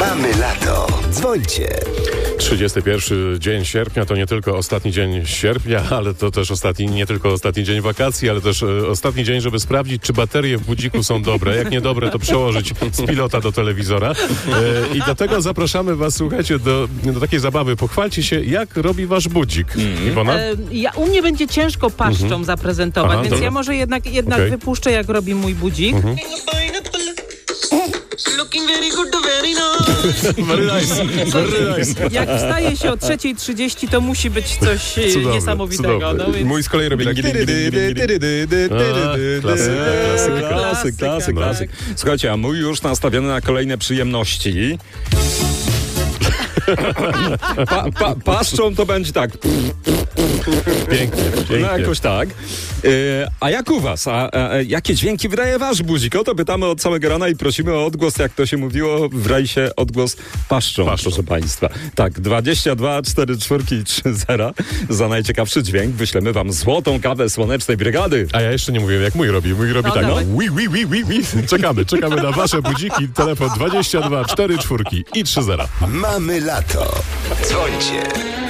Mamy lato. Dzwońcie. 31 dzień sierpnia to nie tylko ostatni dzień sierpnia, ale to też nie tylko ostatni dzień wakacji, ale też ostatni dzień, żeby sprawdzić, czy baterie w budziku są dobre. Jak niedobre, to przełożyć z pilota do telewizora. I dlatego zapraszamy was, słuchajcie, do takiej zabawy. Pochwalcie się, jak robi wasz budzik. Iwona? U mnie będzie ciężko paszczą zaprezentować, więc dobra. ja może jednak Okej. wypuszczę, jak robi mój budzik. Very nice, very nice. Jak wstaje się o 3:30, to musi być coś niesamowitego. Cudowne. No, więc... Mój z kolei robi tak. Klasyk. Słuchajcie, a mój już nastawiony na kolejne przyjemności. Paszczą to będzie tak. Pięknie. No jakoś tak. A jak u was? Jakie dźwięki wydaje wasz budzik? O to pytamy od samego rana i prosimy o odgłos, jak to się mówiło w rajsie, odgłos paszczą, proszę państwa. Tak, 22 4 4 3 0 za najciekawszy dźwięk wyślemy wam złotą kawę Słonecznej Brygady. A ja jeszcze nie mówiłem, jak mój robi. Mój robi tak. dawaj. Czekamy na wasze budziki. Telefon 22 4 4 i 3 0. Mamy lato. Dzwońcie.